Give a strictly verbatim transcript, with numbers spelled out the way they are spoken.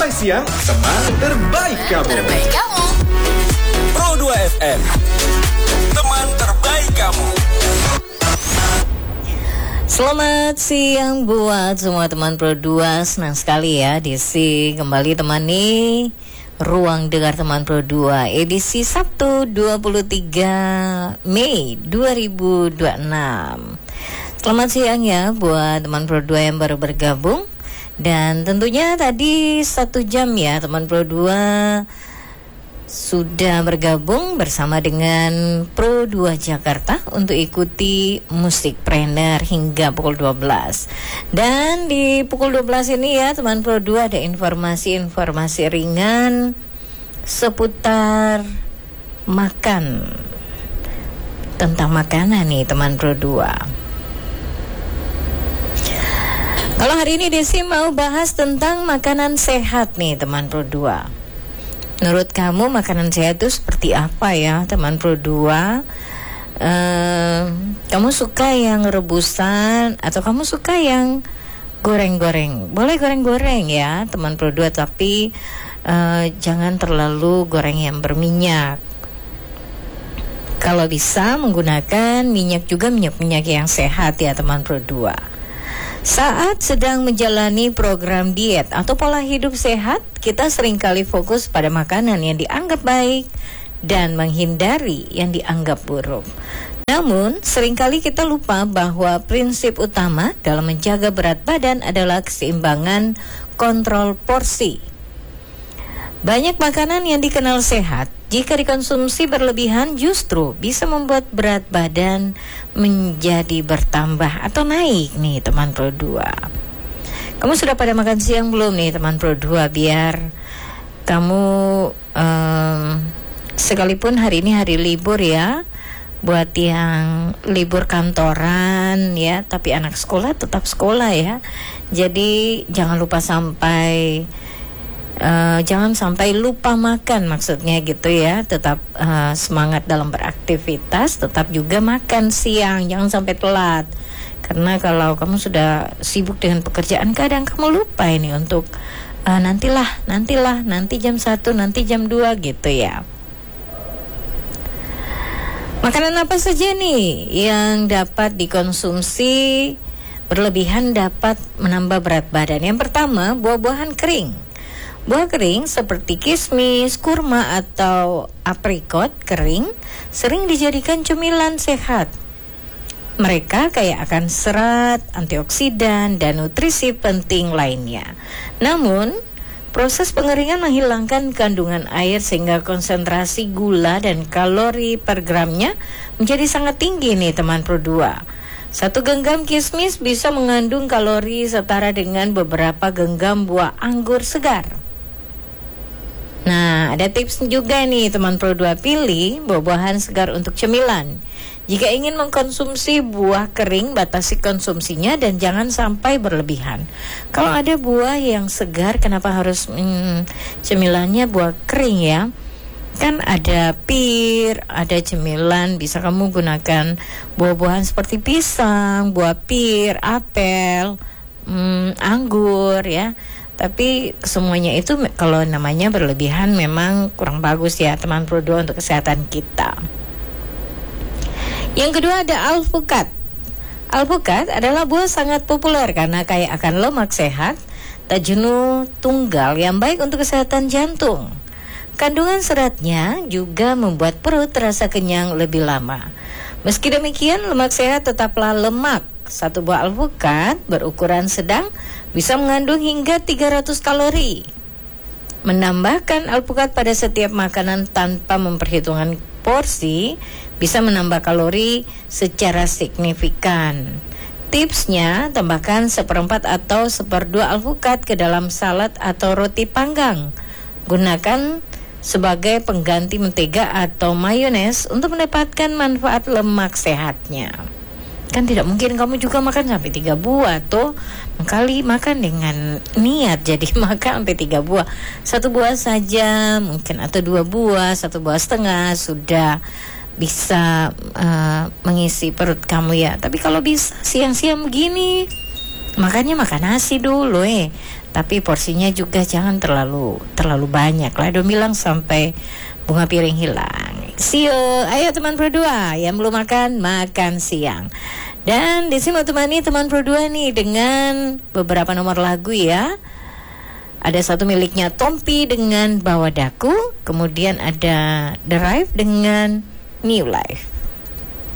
sampai siang, teman terbaik kamu. Terbaik kamu. Pro dua F M, teman terbaik kamu. Selamat siang buat semua teman Pro dua. Senang sekali ya Desi kembali temani Ruang Dengar Teman Pro dua edisi Sabtu dua puluh tiga Mei dua ribu dua puluh enam. Selamat siang ya buat teman Pro dua yang baru bergabung. Dan tentunya tadi satu jam ya teman Pro dua sudah bergabung bersama dengan Pro dua Jakarta untuk ikuti Musikpreneur hingga pukul dua belas. Dan di pukul dua belas ini ya teman Pro dua ada informasi-informasi ringan seputar makan. Tentang makanan nih teman Pro dua. Kalau hari ini Desi mau bahas tentang makanan sehat nih teman Pro dua. Menurut kamu makanan sehat itu seperti apa ya teman Pro dua? Uh, kamu suka yang rebusan atau kamu suka yang goreng-goreng? Boleh goreng-goreng ya teman Pro dua, tapi uh, jangan terlalu goreng yang berminyak. Kalau bisa menggunakan minyak juga minyak-minyak yang sehat ya teman Pro dua. Saat sedang menjalani program diet atau pola hidup sehat, kita seringkali fokus pada makanan yang dianggap baik dan menghindari yang dianggap buruk. Namun, seringkali kita lupa bahwa prinsip utama dalam menjaga berat badan adalah keseimbangan kontrol porsi. Banyak makanan yang dikenal sehat, jika dikonsumsi berlebihan justru bisa membuat berat badan menjadi bertambah atau naik nih teman Pro dua. Kamu sudah pada makan siang belum nih teman Pro dua? Biar kamu um, sekalipun hari ini hari libur ya, buat yang libur kantoran ya, tapi anak sekolah tetap sekolah ya. Jadi jangan lupa sampai Uh, jangan sampai lupa makan, maksudnya gitu ya. Tetap uh, semangat dalam beraktivitas, tetap juga makan siang, jangan sampai telat. Karena kalau kamu sudah sibuk dengan pekerjaan, kadang kamu lupa ini untuk uh, nantilah, nantilah, nanti jam satu, nanti jam dua gitu ya. Makanan apa saja nih yang dapat dikonsumsi berlebihan dapat menambah berat badan? Yang pertama, buah-buahan kering. Buah kering seperti kismis, kurma atau aprikot kering sering dijadikan cemilan sehat. Mereka kaya akan serat, antioksidan, dan nutrisi penting lainnya. Namun, proses pengeringan menghilangkan kandungan air sehingga konsentrasi gula dan kalori per gramnya menjadi sangat tinggi nih teman Pro dua. Satu genggam kismis bisa mengandung kalori setara dengan beberapa genggam buah anggur segar. Nah, ada tips juga nih teman Pro dua, pilih buah-buahan segar untuk cemilan. Jika ingin mengkonsumsi buah kering, batasi konsumsinya dan jangan sampai berlebihan. Kalau ada buah yang segar, kenapa harus hmm, cemilannya buah kering ya? Kan ada pir, ada cemilan, bisa kamu gunakan buah-buahan seperti pisang, buah pir, apel, hmm, anggur ya. Tapi semuanya itu kalau namanya berlebihan memang kurang bagus ya teman Pro dua untuk kesehatan kita. Yang kedua ada alpukat. Alpukat adalah buah sangat populer karena kaya akan lemak sehat, tak jenuh tunggal yang baik untuk kesehatan jantung. Kandungan seratnya juga membuat perut terasa kenyang lebih lama. Meski demikian, lemak sehat tetaplah lemak. Satu buah alpukat berukuran sedang bisa mengandung hingga tiga ratus kalori. Menambahkan alpukat pada setiap makanan tanpa memperhitungkan porsi bisa menambah kalori secara signifikan. Tipsnya, tambahkan seperempat atau seperdua alpukat ke dalam salad atau roti panggang. Gunakan sebagai pengganti mentega atau mayones untuk mendapatkan manfaat lemak sehatnya. Kan tidak mungkin kamu juga makan sampai tiga buah tuh. Kali makan dengan niat jadi makan sampai tiga buah. Satu buah saja mungkin, atau dua buah, satu buah setengah sudah bisa uh, mengisi perut kamu ya. Tapi kalau bisa siang-siang begini, makannya makan nasi dulu eh. Tapi porsinya juga jangan terlalu terlalu banyak lah. Dong bilang sampai bunga piring hilang. See you. Ayo teman Pro dua yang belum makan, makan siang. Dan di sini mau temani teman Pro dua nih dengan beberapa nomor lagu ya. Ada satu miliknya Tompi dengan Bawa Daku, kemudian ada The Rive dengan New Life.